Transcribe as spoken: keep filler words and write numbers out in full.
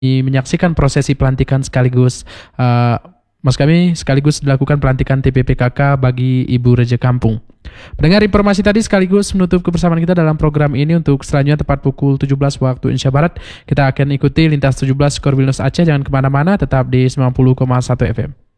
menyaksikan prosesi pelantikan sekaligus uh, Mas kami sekaligus dilakukan pelantikan T P P K K bagi Ibu Raja Kampung. Mendengar informasi tadi sekaligus menutup kebersamaan kita dalam program ini. Untuk selanjutnya tepat pukul tujuh belas waktu Indonesia Barat, kita akan ikuti Lintas tujuh belas Korwil News Aceh. Jangan kemana-mana, tetap di sembilan puluh koma satu F M.